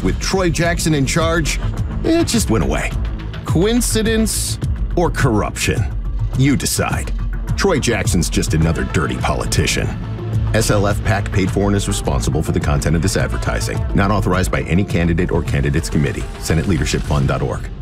with Troy Jackson in charge, it just went away. Coincidence or corruption? You decide. Troy Jackson's just another dirty politician. SLF PAC paid for and is responsible for the content of this advertising. Not authorized by any candidate or candidates committee. SenateLeadershipFund.org.